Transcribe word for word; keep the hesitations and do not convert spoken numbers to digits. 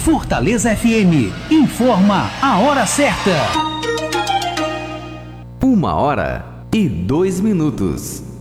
Fortaleza F M informa a hora certa. Uma hora e dois minutos.